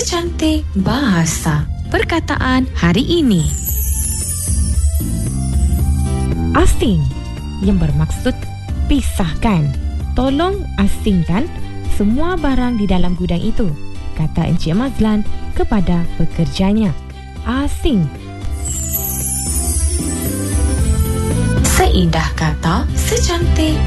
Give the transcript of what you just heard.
secantik bahasa. Perkataan hari ini. Asing yang bermaksud pisahkan. Tolong asingkan semua barang di dalam gudang itu, kata Encik Mazlan kepada pekerjanya. Asing. Seindah kata, secantik